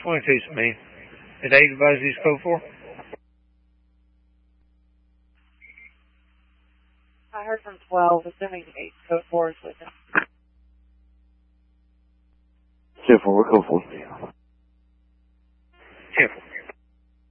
22 Smith. Did 8 advise use code 4? I heard from 12, assuming 8, code 4 is with him. 10-4, we're code 4.